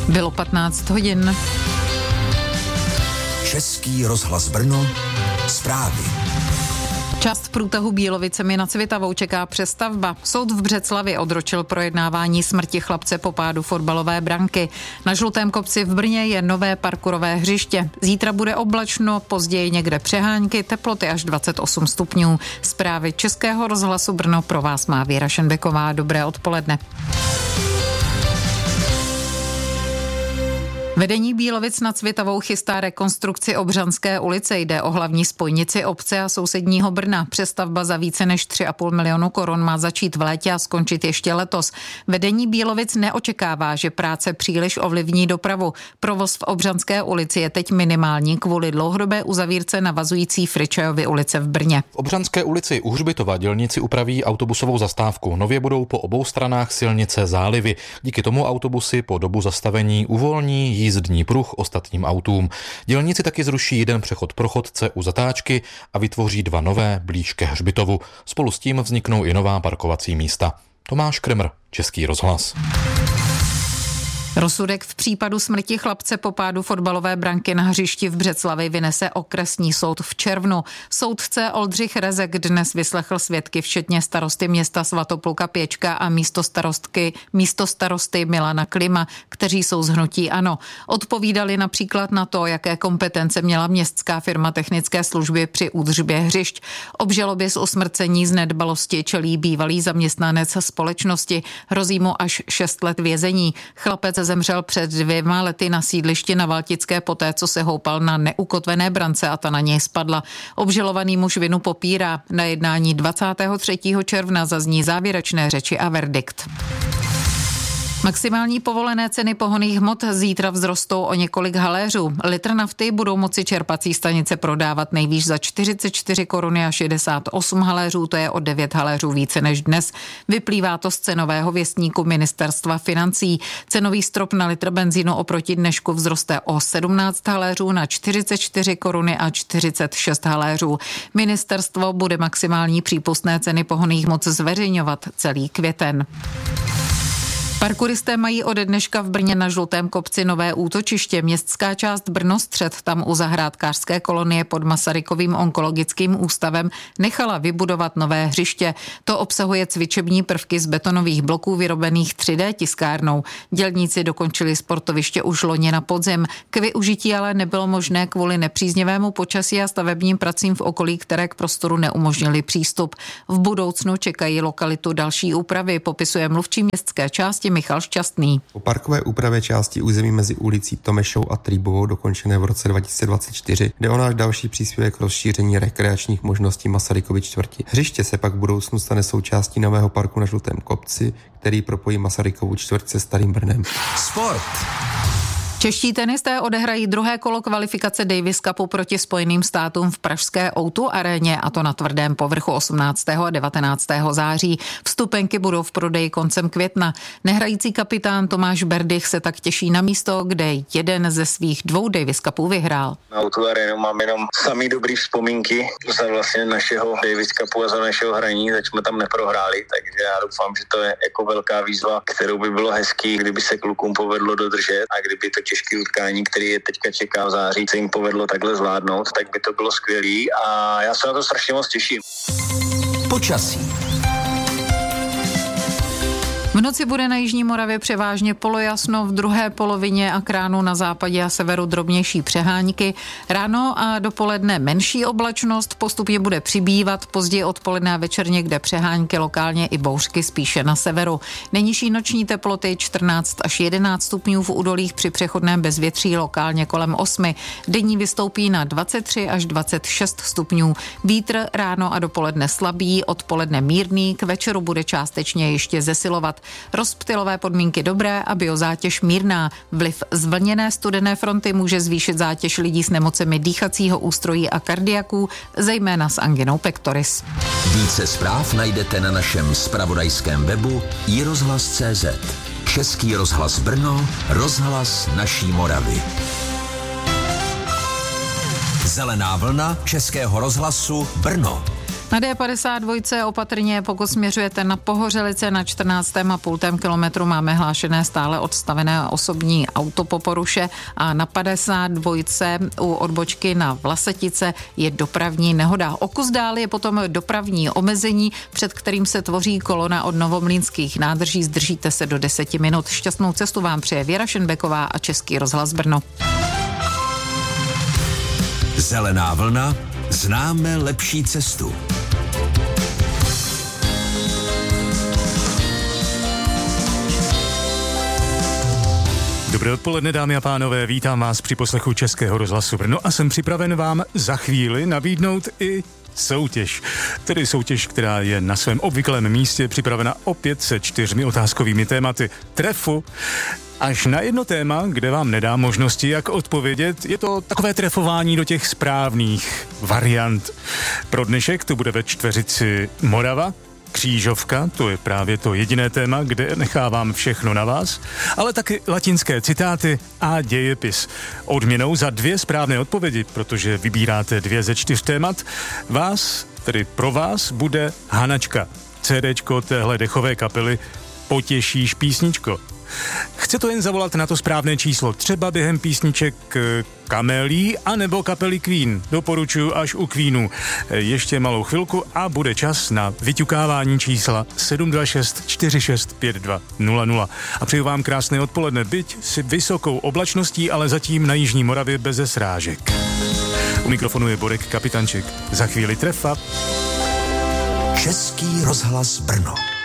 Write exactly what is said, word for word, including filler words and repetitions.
Bylo patnáct hodin. Český rozhlas Brno, zprávy. Část průtahu Bílovicemi nad Svitavou čeká přestavba. Soud v Břeclavi odročil projednávání smrti chlapce po pádu fotbalové branky. Na Žlutém kopci v Brně je nové parkourové hřiště. Zítra bude oblačno, později někde přehánky, teploty až dvacet osm stupňů. Zprávy Českého rozhlasu Brno pro vás má Věra Šenbeková. Dobré odpoledne. Vedení Bílovic nad Svitavou chystá rekonstrukci Obřanské ulice. Jde o hlavní spojnici obce a sousedního Brna. Přestavba za více než tři a půl milionu korun má začít v létě a skončit ještě letos. Vedení Bílovic neočekává, že práce příliš ovlivní dopravu. Provoz v Obřanské ulici je teď minimální kvůli dlouhodobé uzavírce navazující Fričejovy ulice v Brně. V Obřanské ulici u Hřbitova dělníci upraví autobusovou zastávku. Nově budou po obou stranách silnice zálivy. Díky tomu autobusy po dobu zastavení uvolní jízdní pruh ostatním autům. Dělníci taky zruší jeden přechod pro chodce u zatáčky a vytvoří dva nové blíž ke Hřbitovu. Spolu s tím vzniknou i nová parkovací místa. Tomáš Kremr, Český rozhlas. Rozsudek v případu smrti chlapce po pádu fotbalové branky na hřišti v Břeclavi vynese okresní soud v červnu. Soudce Oldřich Rezek dnes vyslechl svědky, včetně starosty města Svatopluka Pěčka a místostarostky, místostarosty Milana Klima, kteří jsou z hnutí ANO. Odpovídali například na to, jaké kompetence měla městská firma technické služby při údržbě hřišť. Obžalobě z usmrcení z nedbalosti čelí bývalý zaměstnanec společnosti. Hrozí mu až šest let vězení. Chlapec zemřel před dvěma lety na sídlišti na Valtické poté, co se houpal na neukotvené brance a ta na něj spadla. Obžalovaný muž vinu popírá. Na jednání dvacátého třetího června zazní závěrečné řeči a verdikt. Maximální povolené ceny pohonných hmot zítra vzrostou o několik haléřů. Litr nafty budou moci čerpací stanice prodávat nejvýš za čtyřicet čtyři koruny a šedesát osm haléřů, to je o devět haléřů více než dnes. Vyplývá to z cenového věstníku Ministerstva financí. Cenový strop na litr benzínu oproti dnešku vzroste o sedmnáct haléřů na čtyřicet čtyři koruny a čtyřicet šest haléřů. Ministerstvo bude maximální přípustné ceny pohonných hmot zveřejňovat celý květen. Parkouristé mají ode dneška v Brně na Žlutém kopci nové útočiště. Městská část Brnostřed tam u zahrádkářské kolonie pod Masarykovým onkologickým ústavem nechala vybudovat nové hřiště. To obsahuje cvičební prvky z betonových bloků vyrobených tři dé tiskárnou. Dělníci dokončili sportoviště už loni na podzim. K využití ale nebylo možné kvůli nepříznivému počasí a stavebním pracím v okolí, které k prostoru neumožnili přístup. V budoucnu čekají lokalitu další úpravy, popisuje mluvčí městské části Michal Šťastný. Po parkové úpravě části území mezi ulicí Tomešou a Trýbovou dokončené v roce dva tisíce dvacet čtyři jde o náš další příspěvek k rozšíření rekreačních možností Masarykovy čtvrti. Hřiště se pak v budoucnu stane součástí nového parku na Žlutém kopci, který propojí Masarykovu čtvrť se Starým Brnem. Sport. Čeští tenisté odehrají druhé kolo kvalifikace Davis Cupu proti Spojeným státům v pražské ó dva aréně, a to na tvrdém povrchu osmnáctého a devatenáctého září. Vstupenky budou v prodeji koncem května. Nehrající kapitán Tomáš Berdych se tak těší na místo, kde jeden ze svých dvou Davis Cupů vyhrál. Na ó dva arénu mám jenom samý dobrý vzpomínky za vlastně našeho Davis Cupu a za našeho hraní, tak jsme tam neprohráli, takže já doufám, že to je jako velká výzva, kterou by bylo hezký, kdyby se klukům povedlo dodržet a kdyby to těžké utkání, který je teďka čeká v září, se jim povedlo takhle zvládnout, tak by to bylo skvělý a já se na to strašně moc těším. Počasí. V noci bude na jižní Moravě převážně polojasno, v druhé polovině a kránu na západě a severu drobnější přehánky. Ráno a dopoledne menší oblačnost, postupně bude přibývat, později odpoledne a večer někde přehánky, lokálně i bouřky spíše na severu. Nejnižší noční teploty čtrnáct až jedenáct stupňů v údolích při přechodném bezvětří, lokálně kolem osmi. Denní vystoupí na dvacet tři až dvacet šest stupňů. Vítr ráno a dopoledne slabý, odpoledne mírný, k večeru bude částečně ještě zesilovat. Rozptylové podmínky dobré a biozátěž mírná. Vliv zvlněné studené fronty může zvýšit zátěž lidí s nemocemi dýchacího ústrojí a kardiaků, zejména s anginou pectoris. Více zpráv najdete na našem zpravodajském webu i rozhlas tečka cé zet. Český rozhlas Brno, rozhlas naší Moravy. Zelená vlna Českého rozhlasu Brno. Na D padesát dva opatrně, pokud směřujete na Pohořelice na čtrnáctém a půl kilometru, máme hlášené stále odstavené osobní auto po poruše a na padesát dva u odbočky na Vlasetice je dopravní nehoda. O kus dál je potom dopravní omezení, před kterým se tvoří kolona od Novomlýnských nádrží. Zdržíte se do deseti minut. Šťastnou cestu vám přeje Věra Šenbeková a Český rozhlas Brno. Zelená vlna, známe lepší cestu. Dobré odpoledne, dámy a pánové, vítám vás při poslechu Českého rozhlasu Brno a jsem připraven vám za chvíli nabídnout i soutěž. Tedy soutěž, která je na svém obvyklém místě připravena opět se čtyřmi otázkovými tématy. Trefu až na jedno téma, kde vám nedá možnosti, jak odpovědět. Je to takové trefování do těch správných variant. Pro dnešek to bude ve čtveřici Morava. Křížovka, to je právě to jediné téma, kde nechávám všechno na vás, ale taky latinské citáty a dějepis. Odměnou za dvě správné odpovědi, protože vybíráte dvě ze čtyř témat, vás, tedy pro vás, bude Hanačka, CDčko téhle dechové kapely Potěšíš písničko. Chce to jen zavolat na to správné číslo, třeba během písniček Kamelí anebo kapely Queen. Doporučuji až u Queenu. Ještě malou chvilku a bude čas na vyťukávání čísla sedm dva šest čtyři šest pět dva nula nula. A přeju vám krásné odpoledne, byť s vysokou oblačností, ale zatím na jižní Moravě beze srážek. U mikrofonu je Borek Kapitanček. Za chvíli trefa. Český rozhlas Brno.